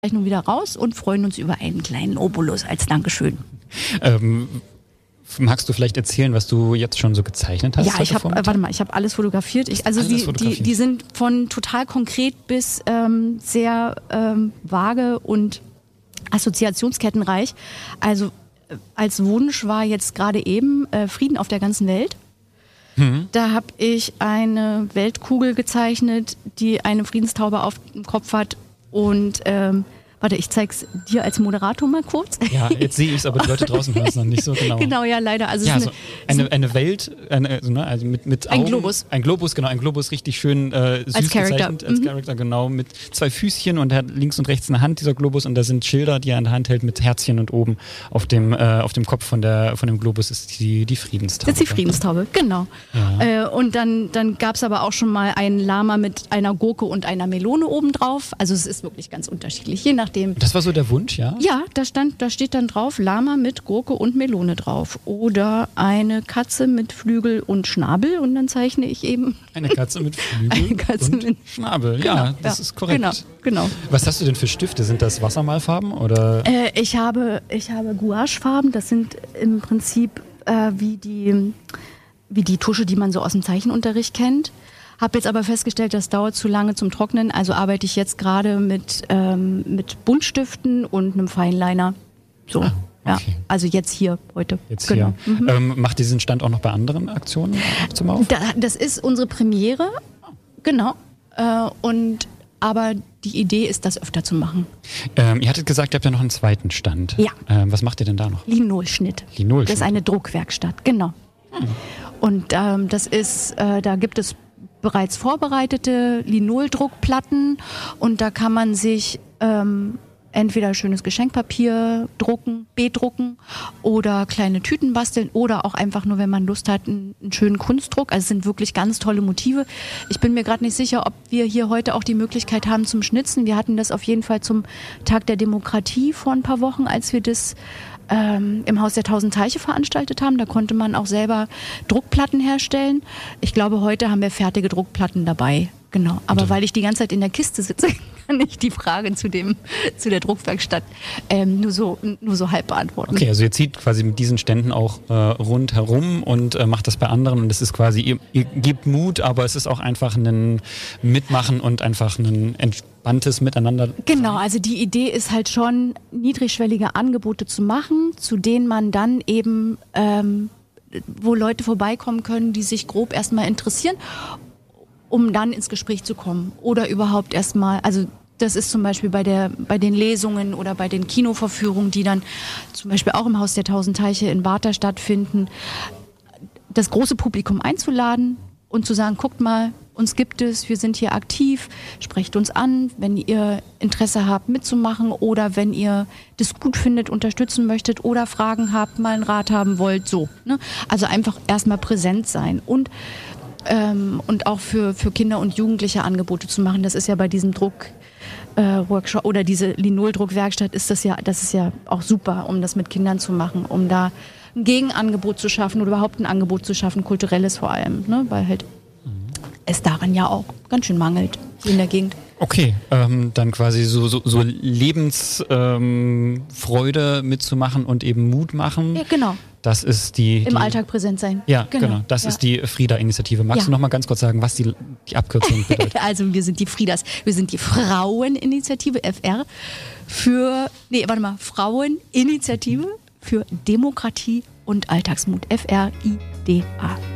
Wieder raus und freuen uns über einen kleinen Obolus als Dankeschön. Magst du vielleicht erzählen, was du jetzt schon so gezeichnet hast? Ja, ich habe alles fotografiert. Die sind von total konkret bis sehr vage und assoziationskettenreich. Also als Wunsch war jetzt gerade eben Frieden auf der ganzen Welt. Da habe ich eine Weltkugel gezeichnet, die eine Friedenstaube auf dem Kopf hat. Und warte, ich zeig's dir als Moderator mal kurz. Ja, jetzt sehe ich es, aber die Leute draußen hören es noch nicht so genau. Genau, ja, leider. Also ja, eine Welt, also mit Augen. Ein Globus. Ein Globus, richtig schön süß als gezeichnet. Als Charakter, genau, mit 2 Füßchen und er hat links und rechts eine Hand, dieser Globus, und da sind Schilder, die er in der Hand hält mit Herzchen, und oben auf dem Kopf von dem Globus ist die Friedenstaube. Das ist die Friedenstaube, genau. Ja. Und dann gab es aber auch schon mal einen Lama mit einer Gurke und einer Melone obendrauf. Also es ist wirklich ganz unterschiedlich, je nachdem. Das war so der Wunsch, ja? Ja, da steht dann drauf Lama mit Gurke und Melone drauf. Oder eine Katze mit Flügel und Schnabel, und dann zeichne ich eben... Eine Katze mit Flügel und Schnabel, genau, ja, das ist korrekt. Genau. Was hast du denn für Stifte? Sind das Wassermalfarben oder? Ich habe Gouachefarben, das sind im Prinzip wie die Tusche, die man so aus dem Zeichenunterricht kennt. Habe jetzt aber festgestellt, das dauert zu lange zum Trocknen, also arbeite ich jetzt gerade mit Buntstiften und einem Feinliner. So, okay. Ja, also jetzt hier, heute. Jetzt genau. hier. Macht diesen Stand auch noch bei anderen Aktionen zum Auf? Das ist unsere Premiere, genau. Aber die Idee ist, das öfter zu machen. Ihr hattet gesagt, ihr habt ja noch einen zweiten Stand. Ja. Was macht ihr denn da noch? Linolschnitt. Das ist eine Druckwerkstatt, genau. Und das ist, da gibt es bereits vorbereitete Linoldruckplatten, und da kann man sich entweder schönes Geschenkpapier bedrucken oder kleine Tüten basteln oder auch einfach nur, wenn man Lust hat, einen schönen Kunstdruck. Also es sind wirklich ganz tolle Motive. Ich bin mir gerade nicht sicher, ob wir hier heute auch die Möglichkeit haben zum Schnitzen. Wir hatten das auf jeden Fall zum Tag der Demokratie vor ein paar Wochen, als wir das im Haus der 1000 Teiche veranstaltet haben. Da konnte man auch selber Druckplatten herstellen. Ich glaube, heute haben wir fertige Druckplatten dabei. Genau. Aber weil ich die ganze Zeit in der Kiste sitze, kann ich die Frage zu der Druckwerkstatt nur so halb beantworten. Okay, also ihr zieht quasi mit diesen Ständen auch rundherum und macht das bei anderen, und es ist quasi, ihr gebt Mut, aber es ist auch einfach ein Mitmachen und einfach ein entspanntes Miteinander. Genau, also die Idee ist halt schon, niedrigschwellige Angebote zu machen, zu denen man dann eben, wo Leute vorbeikommen können, die sich grob erstmal interessieren, um dann ins Gespräch zu kommen. Oder überhaupt erstmal, also das ist zum Beispiel bei den Lesungen oder bei den Kinovorführungen, die dann zum Beispiel auch im Haus der 1000 Teiche in Barther stattfinden, das große Publikum einzuladen und zu sagen, guckt mal, uns gibt es, wir sind hier aktiv, sprecht uns an, wenn ihr Interesse habt mitzumachen oder wenn ihr das gut findet, unterstützen möchtet oder Fragen habt, mal einen Rat haben wollt, so. Ne? Also einfach erstmal präsent sein und auch für Kinder und Jugendliche Angebote zu machen. Das ist ja bei diesem Druckworkshop oder diese Linoldruckwerkstatt ist das ist ja auch super, um das mit Kindern zu machen, um da ein Gegenangebot zu schaffen oder überhaupt ein Angebot zu schaffen, kulturelles vor allem, ne? Weil halt es daran ja auch ganz schön mangelt in der Gegend. Okay, dann quasi so Lebensfreude mitzumachen und eben Mut machen. Ja, genau. Das ist im Alltag präsent sein. Ja, genau. Das ist die Frida-Initiative. Magst du noch mal ganz kurz sagen, was die Abkürzung bedeutet? Also wir sind die Fridas. Wir sind die Fraueninitiative, FR, Fraueninitiative für Demokratie und Alltagsmut, FRIDA.